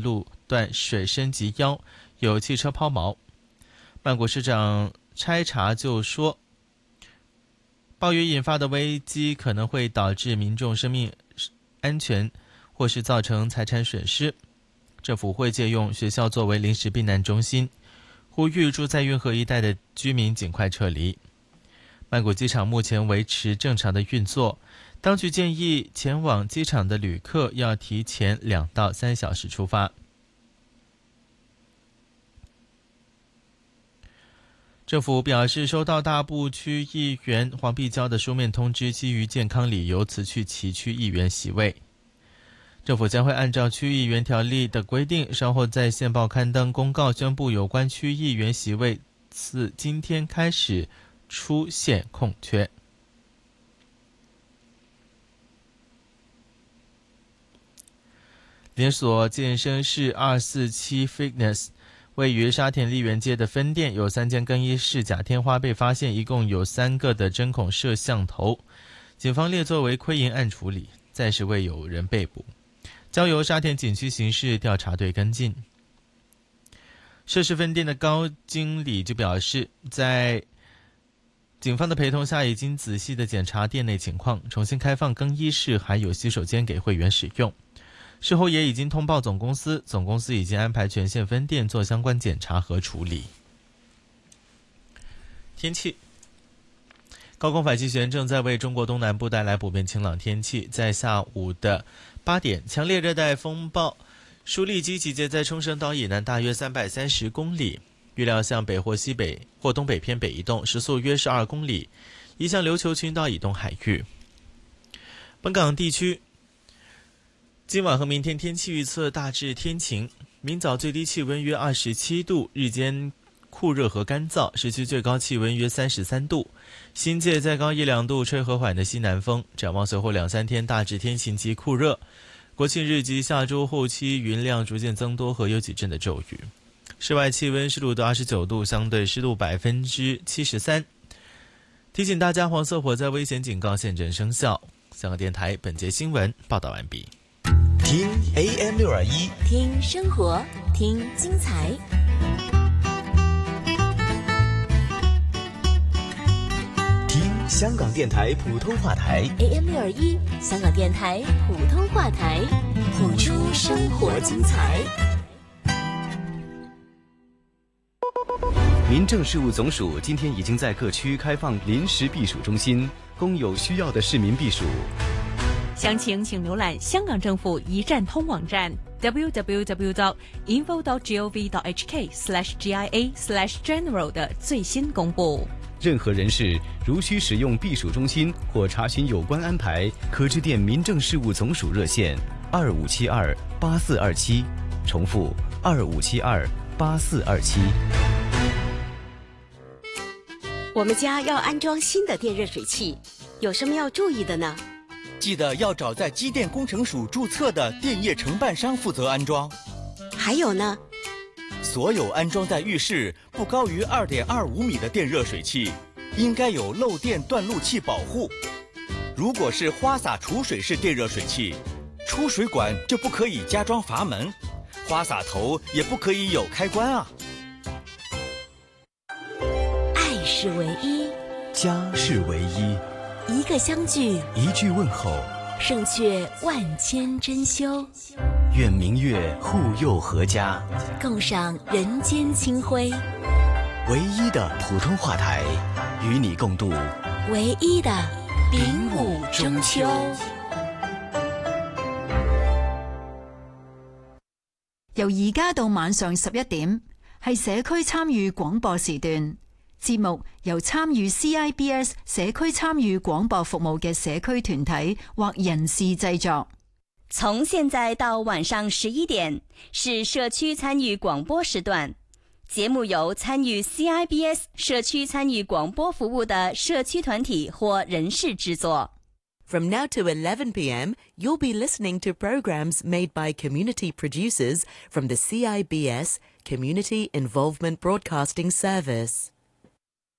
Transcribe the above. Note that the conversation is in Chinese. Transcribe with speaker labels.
Speaker 1: 路段水深及腰，有汽车抛锚。曼谷市长拆查就说，暴雨引发的危机可能会导致民众生命安全或是造成财产损失。政府会借用学校作为临时避难中心，呼吁住在运河一带的居民尽快撤离。曼谷机场目前维持正常的运作，当局建议前往机场的旅客要提前2到3小时出发。政府表示，收到大埔区议员黄碧娇的书面通知，基于健康理由辞去其区议员席位。政府将会按照区议员条例的规定，稍后在宪报刊登公告，宣布有关区议员席位自今天开始出现空缺。连锁健身室247 Fitness 位于沙田丽园街的分店有3间更衣室假天花被发现，一共有3个的针孔摄像头，警方列作为窥淫案处理，暂时未有人被捕，交由沙田警区刑事调查队跟进。涉事分店的高经理就表示，在警方的陪同下，已经仔细的检查店内情况，重新开放更衣室还有洗手间给会员使用。事后也已经通报总公司，总公司已经安排全县分店做相关检查和处理。天气，高空反气旋正在为中国东南部带来普遍晴朗天气。在下午的8点，强烈热带风暴舒力基集结在冲绳岛以南大约330公里，预料向北或西北或东北偏北移动，时速约12公里，移向琉球群岛以东海域。本港地区今晚和明天天气预测大致天晴，明早最低气温约27度，日间酷热和干燥，市区最高气温约33度，新界再高1-2度，吹和缓的西南风。展望随后2-3天大致天晴及酷热，国庆日及下周后期云量逐渐增多和有几阵的骤雨。室外气温湿度到29度，相对湿度73%。提醒大家，黄色火灾危险警告现正生效。香港电台本节新闻报道完毕。
Speaker 2: 听 AM621，
Speaker 3: 听生活，听精彩。
Speaker 2: 听香港电台普通话台
Speaker 3: AM621， 香港电台普通话台，谱出生活精彩。
Speaker 4: 民政事务总署今天已经在各区开放临时避暑中心，供有需要的市民避暑。
Speaker 5: 详情请浏览香港政府一站通网站 www.info.gov.hk/GIA/general 的最新公布。
Speaker 4: 任何人士如需使用避暑中心或查询有关安排，可致电民政事务总署热线25728427，重复25728427。
Speaker 6: 我们家要安装新的电热水器，有什么要注意的呢？
Speaker 7: 记得要找在机电工程署注册的电业承办商负责安装。
Speaker 6: 还有呢？
Speaker 7: 所有安装在浴室不高于2.25米的电热水器，应该有漏电断路器保护。如果是花洒储水式电热水器，出水管就不可以加装阀门，花洒头也不可以有开关啊。
Speaker 3: 爱是唯一，
Speaker 2: 家是唯一，
Speaker 3: 一个相聚，
Speaker 2: 一句问候，
Speaker 3: 胜却万千珍馐。
Speaker 2: 愿明月护佑阖家，
Speaker 3: 共赏人间清辉。
Speaker 2: 唯一的普通话台，与你共度
Speaker 3: 唯一的丙午中秋。
Speaker 8: 由而家到晚上11點，係社區參與廣播時段。節目由參與 CIBS 社區參與廣播服務嘅社區團體或人士製作。
Speaker 9: 從現在到晚上11點是社區參與廣播時段，節目由參與 CIBS 社區參與廣播服務的社區團體或人士製作。
Speaker 10: From now to 11 p.m., you'll be listening to programs made by community producers from the CIBS Community Involvement Broadcasting Service.